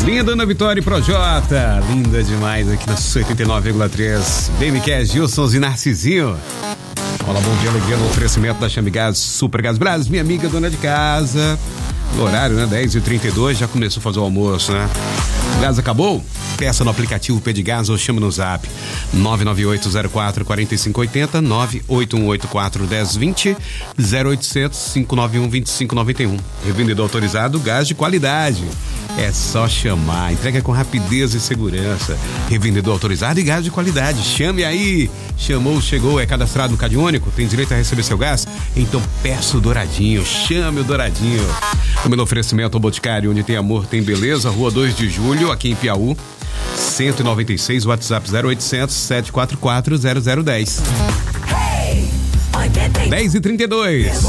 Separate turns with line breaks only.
Linda Ana Vitória e Projota, linda demais aqui na 89,3. BMQ, Gilson e Narcisinho. Olá, bom dia, alegria no oferecimento da Chame Gás, Super Gás Brás, minha amiga dona de casa. No horário, né? 10h32, já começou a fazer o almoço, né? O gás acabou? Peça no aplicativo Pedigás ou chama no zap 99804-4580, 98184-1020, 0800-591-2591. Revendedor autorizado, gás de qualidade. É só chamar, entrega com rapidez e segurança. Revendedor autorizado e gás de qualidade. Chame aí. Chamou, chegou, é cadastrado no Cade Único, tem direito a receber seu gás? Então peça o Douradinho, chame o Douradinho. O meu oferecimento ao Boticário, onde tem amor, tem beleza, Rua 2 de Julho, aqui em Piauí, 196, WhatsApp 0800 744 0010. 10h32.